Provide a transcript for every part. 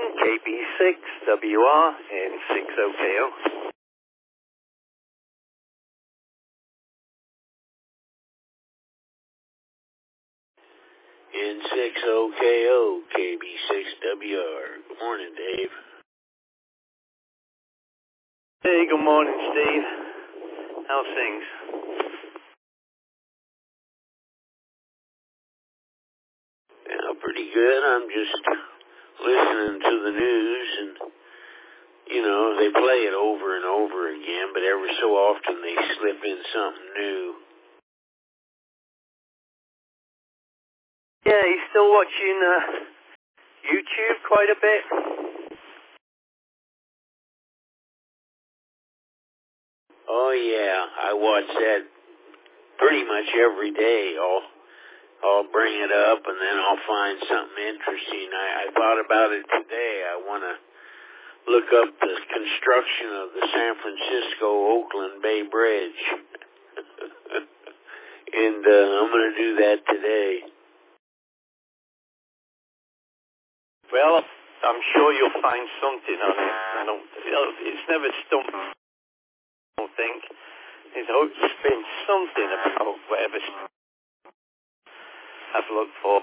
KB6WR in 60KO. In 60KO, KB6WR. Good morning, Dave. Hey, good morning, Steve. How's things? Yeah, pretty good. I'm just listening to the news, and, you know, they play it over and over again, but every so often they slip in something new. Yeah, you still watching YouTube quite a bit? Oh, yeah, I watch that pretty much every day. I'll bring it up, and then I'll find something interesting. I thought about it today. I want to look up the construction of the San Francisco-Oakland Bay Bridge. And I'm going to do that today. Well, I'm sure you'll find something on it. It's never stumped me, I don't think. There's always been something about whatever I've looked for.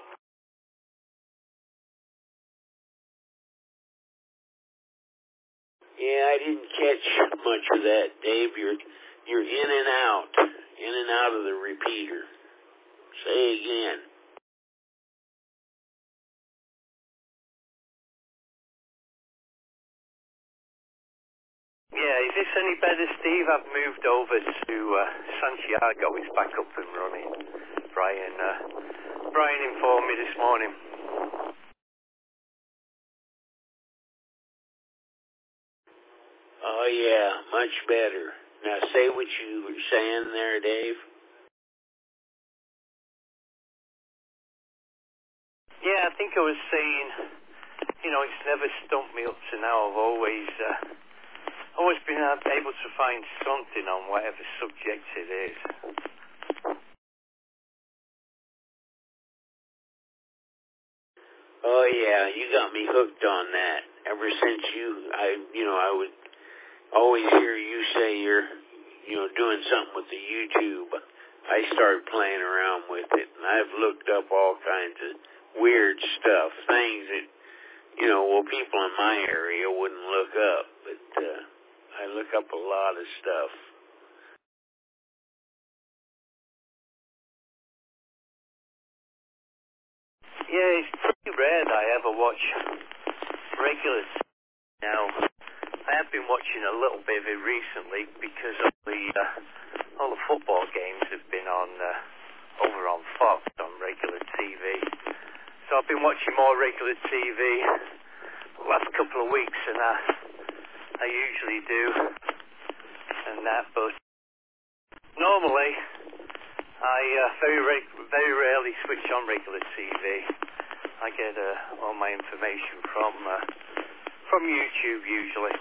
Yeah, I didn't catch much of that, Dave. You're in and out of the repeater. Say again. Yeah, is this any better, Steve? I've moved over to Santiago. It's back up and running. Brian informed me this morning. Oh, yeah, much better. Now, say what you were saying there, Dave. Yeah, I think I was saying, it's never stumped me up to now. I've always been able to find something on whatever subject it is. Oh, yeah, you got me hooked on that. Ever since I would always hear you say you're, doing something with the YouTube. I started playing around with it, and I've looked up all kinds of weird stuff, things that, people in my area wouldn't look up, but I look up a lot of stuff. Yeah, it's pretty rare that I ever watch regular now. I have been watching a little bit of it recently because of all the football games have been on over on Fox on regular TV. So I've been watching more regular TV the last couple of weeks than I usually do, and that. But normally, I very rarely switch on regular TV. I get all my information from YouTube usually.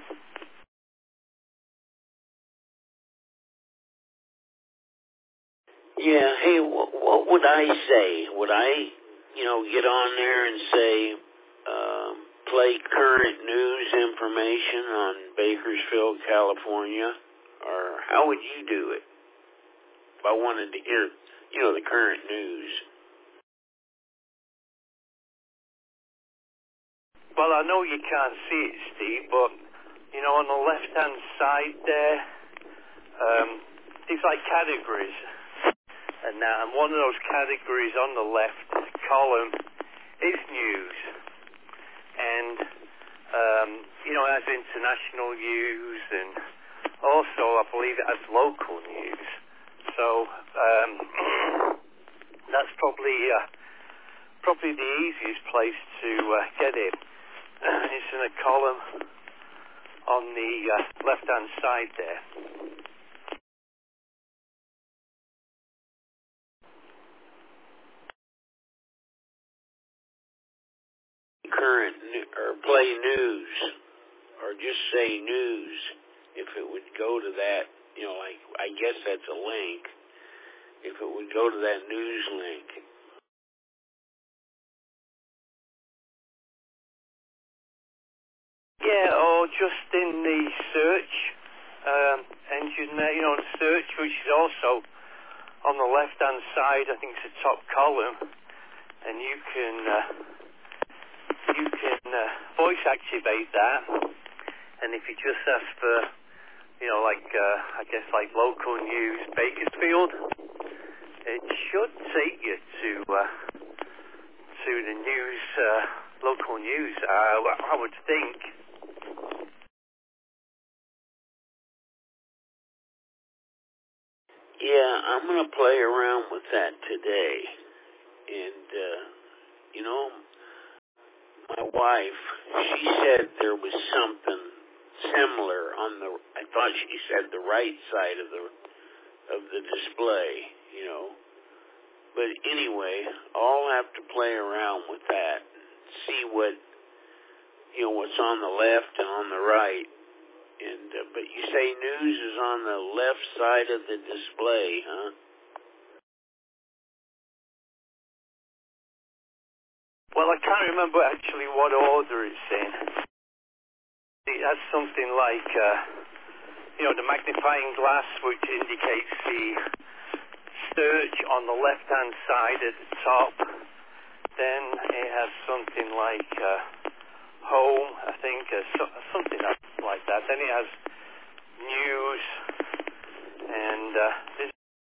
Yeah, hey, what would I say? Would I, get on there and say, play current news information on Bakersfield, California? Or how would you do it if I wanted to hear, the current news? Well, I know you can't see it, Steve, but, on the left-hand side there, there's like categories. And one of those categories on the left column is news. And, it has international news, and also I believe it has local news. So, that's probably the easiest place to get it. It's in a column on the left-hand side there. Current or play news, or just say news. If it would go to that, I guess that's a link. If it would go to that news link. Yeah, or just in the search engine there, the search, which is also on the left-hand side. I think it's the top column, and you can voice activate that. And if you just ask for, I guess like local news, Bakersfield, it should take you to the news, local news. I would think. Yeah, I'm going to play around with that today. And, my wife, she said there was something similar on I thought she said the right side of the display, But anyway, I'll have to play around with that and see what's on the left and on the right. And but you say news is on the left side of the display, huh? Well, I can't remember actually what order it's in. It has something like, the magnifying glass, which indicates the search on the left-hand side at the top. Then it has something like home, I think, something like that. Then it has news, and there's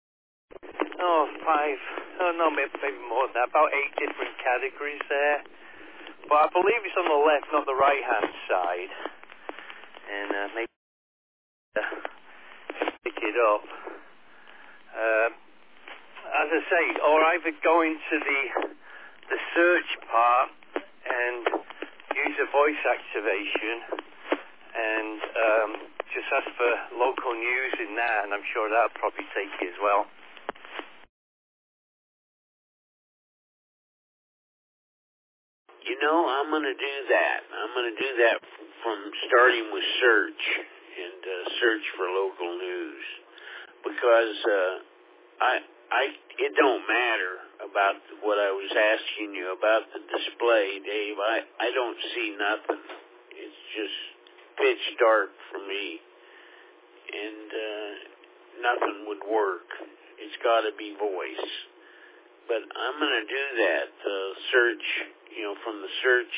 maybe more than that, about 8 different categories there. But I believe it's on the left, not the right-hand side. And maybe pick it up. As I say, or either go into the search part and use a voice activation and just ask for local news in that, and I'm sure that'll probably take you as well. I'm going to do that. I'm going to do that from starting with search and search for local news, because it don't matter about what I was asking you about the display, Dave. I don't see nothing. It's just pitch dark for me, and nothing would work. It's got to be voice. But I'm going to do that search, from the search,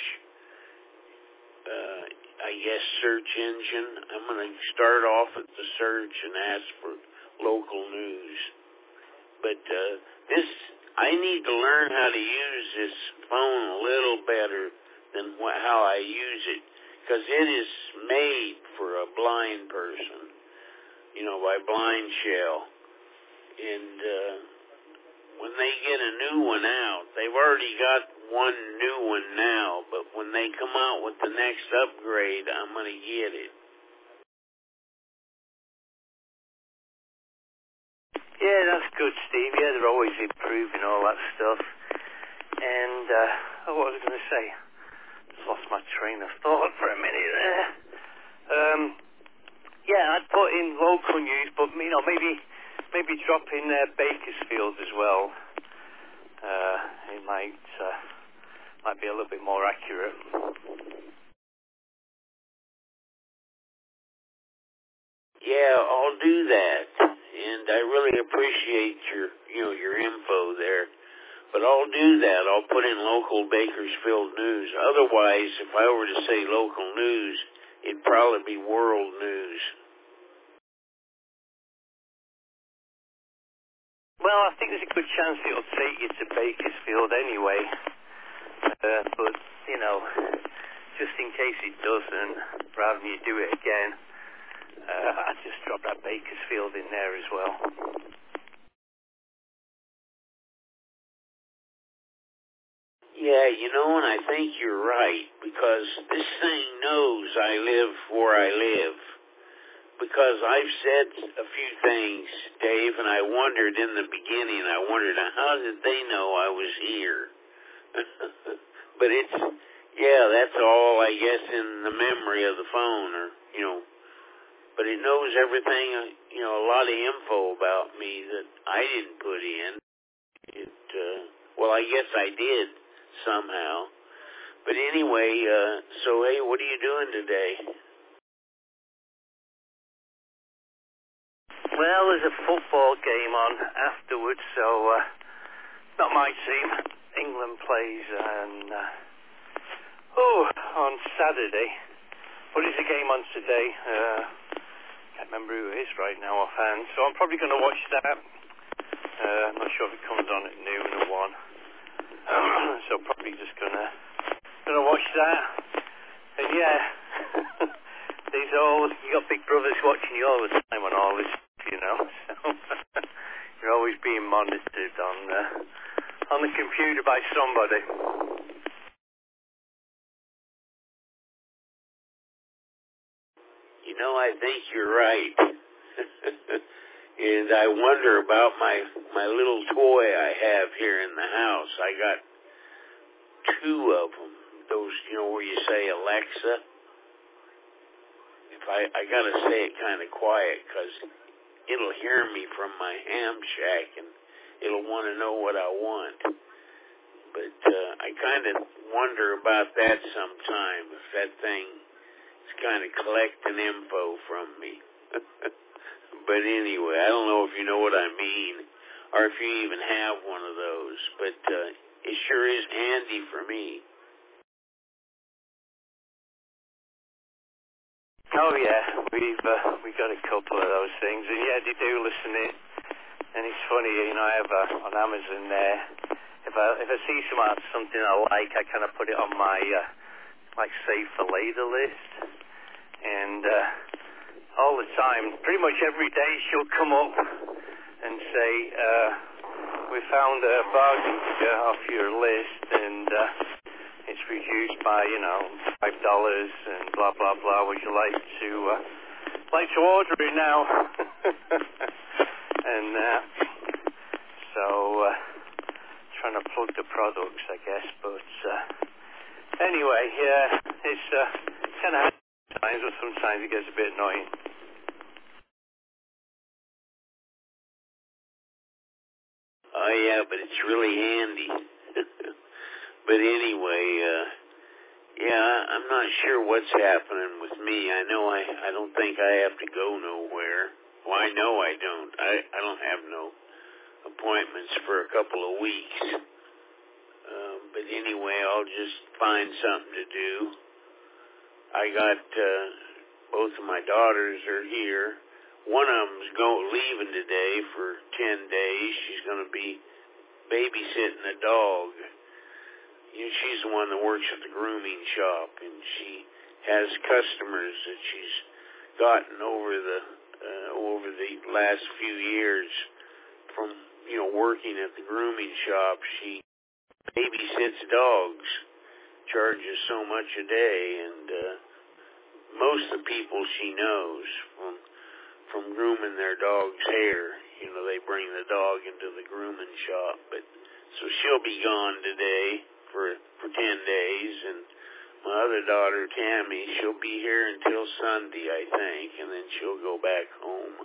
search engine. I'm going to start off at the search and ask for local news. But I need to learn how to use this phone a little better than how I use it, because it is made for a blind person, by Blind Shell. And when they get a new one out, they've already got one new one now, but when they come out with the next upgrade, I'm going to get it. Yeah, that's good, Steve. Yeah, they're always improving all that stuff. And, what was I going to say? Just lost my train of thought for a minute there. Yeah, I'd put in local news, but, maybe drop in Bakersfield as well. It might be a little bit more accurate. Yeah, I'll do that. And I really appreciate your info there. But I'll do that. I'll put in local Bakersfield news. Otherwise, if I were to say local news, it'd probably be world news. Well, I think there's a good chance it'll take you to Bakersfield anyway. But, just in case it doesn't, rather than you do it again, I'd just drop that Bakersfield in there as well. Yeah, and I think you're right, because this thing knows I live where I live. Because I've said a few things, Dave, and I wondered in the beginning, how did they know I was here? But that's all, I guess, in the memory of the phone, but it knows everything, a lot of info about me that I didn't put in. I guess I did somehow. But anyway, so hey, what are you doing today? Well, there's a football game on afterwards, so not my team. England plays on Saturday. But there's a game on today. Can't remember who it is right now offhand, so I'm probably going to watch that. I'm not sure if it comes on at noon or 1. So probably just gonna watch that. And yeah, you got big brothers watching you all the time on all this, you know. So you're always being monitored on the computer by somebody. You know, I think you're right. And I wonder about my little toy I have here in the house. I got 2 of them. Those, you know, where you say Alexa. If I gotta say it kind of quiet, because it'll hear me from my ham shack and it'll want to know what I want. But I kind of wonder about that sometime, if that thing is kind of collecting info from me. But anyway, I don't know if you know what I mean, or if you even have one of those. But it sure is handy for me. Oh yeah, we got a couple of those things, and yeah, they do listen in. And it's funny, you know, I have on Amazon there. If I see something I like, I kind of put it on my like save for later list, and all the time, pretty much every day, she'll come up and say, "We found a bargain off your list, and it's reduced by, you know, $5 and blah blah blah. Would you like to order it now?" And so trying to plug the products, I guess. But anyway, yeah, it's kind of times, but sometimes it gets a bit annoying. Oh yeah, but it's really handy. But anyway, yeah, I'm not sure what's happening with me. I know I don't think I have to go nowhere. Well, I know I don't. I don't have no appointments for a couple of weeks. But anyway, I'll just find something to do. I got both of my daughters are here. One of them's leaving today for 10 days. She's going to be babysitting a dog. You know, she's the one that works at the grooming shop, and she has customers that she's gotten over the last few years from, you know, working at the grooming shop. She babysits dogs, charges so much a day, and most of the people she knows from grooming their dog's hair, you know, they bring the dog into the grooming shop. But so she'll be gone today for 10 days, and my other daughter, Tammy, she'll be here until Sunday, I think, and then she'll go back home.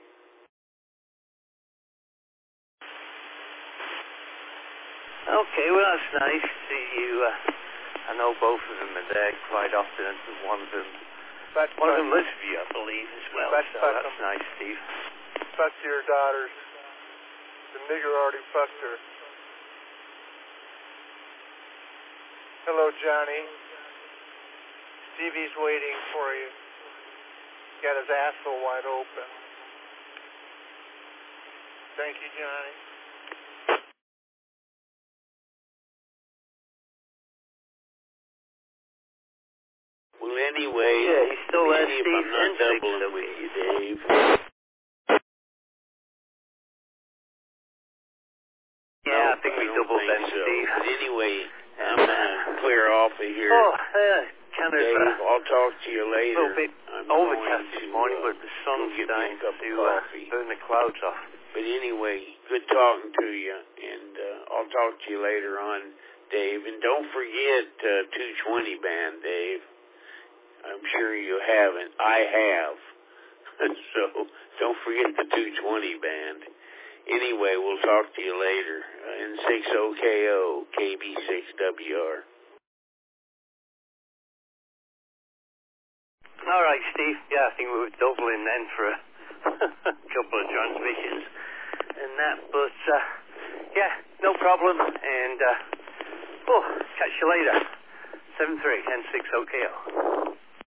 Okay, well, that's nice to see you. I know both of them are there quite often, and one of them lives with you, I believe, as well. So that's nice, Steve. Fuck your daughters. The nigger already fucked her. Hello, Johnny. Stevie's waiting for you. Got his asshole wide open. Thank you, Johnny. Well, anyway, yeah, he's still there, Steve. Steve. I'm not doubling with you, Dave. Yeah, I think we doubled then, so. Steve. But anyway, I'm gonna clear off of here. Oh, kind of. Dave, I'll talk to you later. A little bit overcast this morning, but the sun's starting to burn the clouds off. But anyway, good talking to you, and I'll talk to you later on, Dave. And don't forget 220 band, Dave. I'm sure you haven't. I have. So don't forget the 220 band. Anyway, we'll talk to you later. N60KO, KB6WR. All right, Steve. Yeah, I think we were doubling then for a couple of transmissions and that. But, yeah, no problem. And, catch you later. 73 and 6 OKO.